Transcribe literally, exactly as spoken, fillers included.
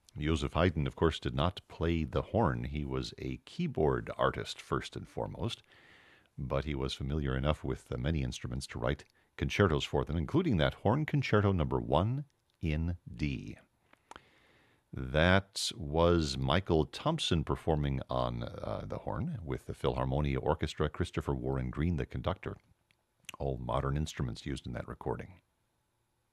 Joseph Haydn, of course, did not play the horn. He was a keyboard artist first and foremost, but he was familiar enough with uh, many instruments to write concertos for them, including that Horn Concerto Number One in D. That was Michael Thompson performing on uh, the horn with the Philharmonia Orchestra, Christopher Warren Green, the conductor. All modern instruments used in that recording.